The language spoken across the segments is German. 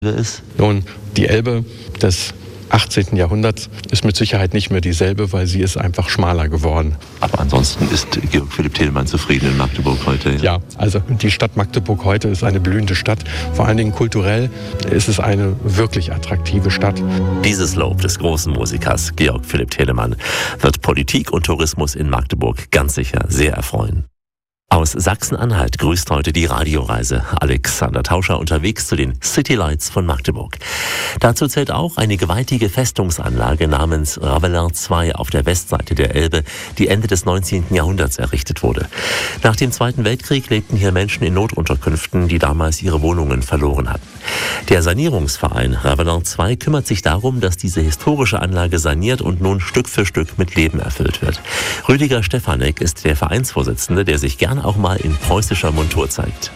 ist? Nun, die Elbe des 18. Jahrhunderts ist mit Sicherheit nicht mehr dieselbe, weil sie ist einfach schmaler geworden. Aber ansonsten ist Georg Philipp Telemann zufrieden in Magdeburg heute? Ja, also die Stadt Magdeburg heute ist eine blühende Stadt. Vor allen Dingen kulturell ist es eine wirklich attraktive Stadt. Dieses Lob des großen Musikers Georg Philipp Telemann wird Politik und Tourismus in Magdeburg ganz sicher sehr erfreuen. Aus Sachsen-Anhalt grüßt heute die Radioreise Alexander Tauscher unterwegs zu den City Lights von Magdeburg. Dazu zählt auch eine gewaltige Festungsanlage namens Ravelin II auf der Westseite der Elbe, die Ende des 19. Jahrhunderts errichtet wurde. Nach dem Zweiten Weltkrieg lebten hier Menschen in Notunterkünften, die damals ihre Wohnungen verloren hatten. Der Sanierungsverein Ravelin II kümmert sich darum, dass diese historische Anlage saniert und nun Stück für Stück mit Leben erfüllt wird. Rüdiger Stefanek ist der Vereinsvorsitzende, der sich gerne auch mal in preußischer Montur zeigt.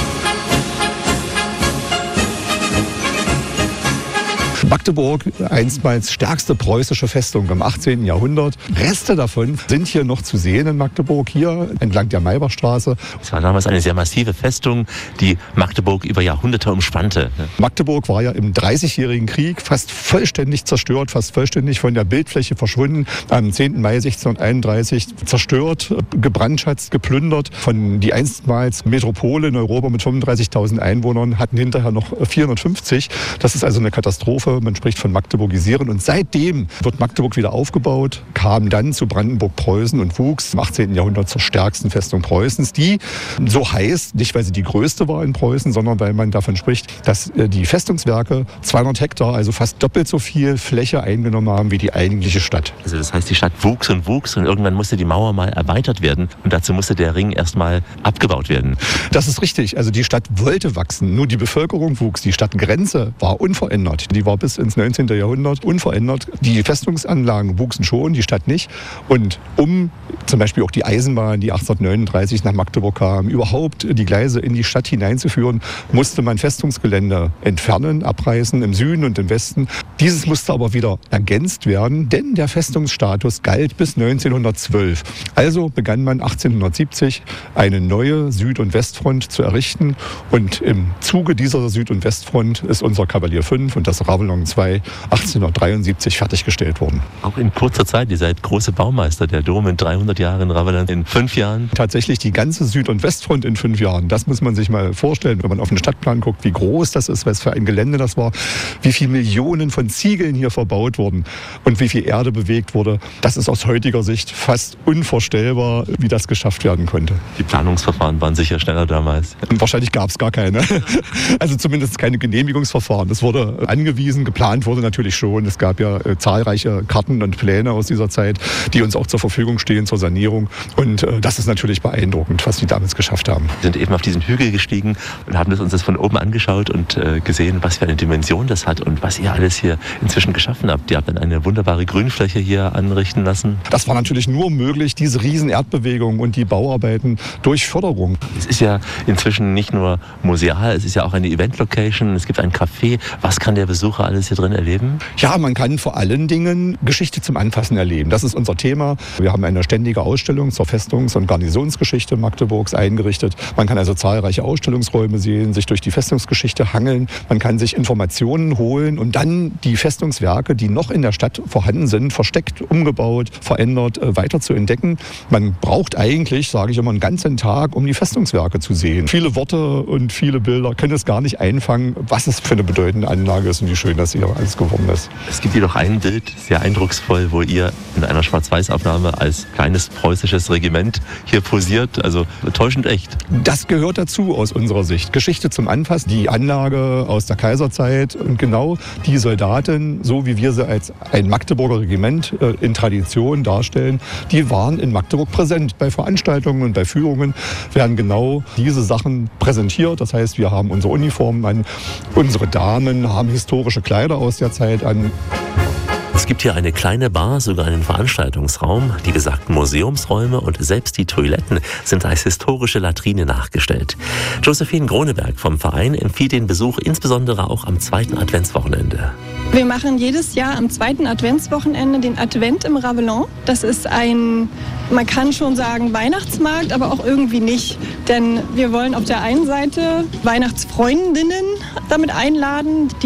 Magdeburg, einstmals stärkste preußische Festung im 18. Jahrhundert. Reste davon sind hier noch zu sehen in Magdeburg, hier entlang der Maybachstraße. Es war damals eine sehr massive Festung, die Magdeburg über Jahrhunderte umspannte. Magdeburg war ja im Dreißigjährigen Krieg fast vollständig zerstört, fast vollständig von der Bildfläche verschwunden. Am 10. Mai 1631 zerstört, gebrandschatzt, geplündert. Von die einstmals Metropole in Europa mit 35.000 Einwohnern hatten hinterher noch 450. Das ist also eine Katastrophe. Man spricht von Magdeburgisieren und seitdem wird Magdeburg wieder aufgebaut, kam dann zu Brandenburg-Preußen und wuchs im 18. Jahrhundert zur stärksten Festung Preußens, die so heißt, nicht weil sie die größte war in Preußen, sondern weil man davon spricht, dass die Festungswerke 200 Hektar, also fast doppelt so viel Fläche eingenommen haben wie die eigentliche Stadt. Also das heißt, die Stadt wuchs und irgendwann musste die Mauer mal erweitert werden und dazu musste der Ring erstmal abgebaut werden. Das ist richtig, also die Stadt wollte wachsen, nur die Bevölkerung wuchs, die Stadtgrenze war unverändert, die war bis ins 19. Jahrhundert unverändert. Die Festungsanlagen wuchsen schon, die Stadt nicht. Und um zum Beispiel auch die Eisenbahn, die 1839 nach Magdeburg kam, überhaupt die Gleise in die Stadt hineinzuführen, musste man Festungsgelände entfernen, abreißen im Süden und im Westen. Dieses musste aber wieder ergänzt werden, denn der Festungsstatus galt bis 1912. Also begann man 1870 eine neue Süd- und Westfront zu errichten. Und im Zuge dieser Süd- und Westfront ist unser Kavalier 5 und das Ravelin II 1873 fertiggestellt worden. Auch in kurzer Zeit, ihr seid große Baumeister, der Dom in 300 Jahren, Ravelin in 5 Jahren. Tatsächlich die ganze Süd- und Westfront in 5 Jahren, das muss man sich mal vorstellen, wenn man auf den Stadtplan guckt, wie groß das ist, was für ein Gelände das war, wie viele Millionen von Ziegeln hier verbaut wurden und wie viel Erde bewegt wurde. Das ist aus heutiger Sicht fast unvorstellbar, wie das geschafft werden konnte. Die Planungsverfahren waren sicher schneller damals. Wahrscheinlich gab es gar keine. Also zumindest keine Genehmigungsverfahren. Das wurde angewiesen, geplant wurde natürlich schon. Es gab ja zahlreiche Karten und Pläne aus dieser Zeit, die uns auch zur Verfügung stehen zur Sanierung. Und das ist natürlich beeindruckend, was die damals geschafft haben. Wir sind eben auf diesen Hügel gestiegen und haben uns das von oben angeschaut und gesehen, was für eine Dimension das hat und was ihr alles hier inzwischen geschaffen habt. Ihr habt dann eine wunderbare Grünfläche hier anrichten lassen. Das war natürlich nur möglich, diese riesen Erdbewegungen und die Bauarbeiten durch Förderung. Es ist ja inzwischen nicht nur museal, es ist ja auch eine Event-Location, es gibt ein Café. Was kann der Besucher alles hier drin erleben? Ja, man kann vor allen Dingen Geschichte zum Anfassen erleben. Das ist unser Thema. Wir haben eine ständige Ausstellung zur Festungs- und Garnisonsgeschichte Magdeburgs eingerichtet. Man kann also zahlreiche Ausstellungsräume sehen, sich durch die Festungsgeschichte hangeln. Man kann sich Informationen holen und dann die Festungswerke, die noch in der Stadt vorhanden sind, versteckt, umgebaut, verändert, weiter zu entdecken. Man braucht eigentlich, sage ich immer, einen ganzen Tag, um die Festungswerke zu sehen. Viele Worte und viele Bilder können es gar nicht einfangen, was es für eine bedeutende Anlage ist und wie schön das hier alles geworden ist. Es gibt jedoch ein Bild, sehr eindrucksvoll, wo ihr in einer Schwarz-Weiß-Aufnahme als kleines preußisches Regiment hier posiert. Also täuschend echt. Das gehört dazu aus unserer Sicht. Geschichte zum Anfassen, die Anlage aus der Kaiserzeit und genau die Soldaten, so wie wir sie als ein Magdeburger Regiment in Tradition darstellen, die waren in Magdeburg präsent. Bei Veranstaltungen und bei Führungen werden genau diese Sachen präsentiert. Das heißt, wir haben unsere Uniformen an, unsere Damen haben historische Kleider aus der Zeit an. Es gibt hier eine kleine Bar, sogar einen Veranstaltungsraum. Die besagten Museumsräume und selbst die Toiletten sind als historische Latrine nachgestellt. Josephine Groneberg vom Verein empfiehlt den Besuch insbesondere auch am 2. Adventswochenende. Wir machen jedes Jahr am 2. Adventswochenende den Advent im Ravelin. Das ist ein, man kann schon sagen, Weihnachtsmarkt, aber auch irgendwie nicht. Denn wir wollen auf der einen Seite Weihnachtsfreundinnen damit einladen,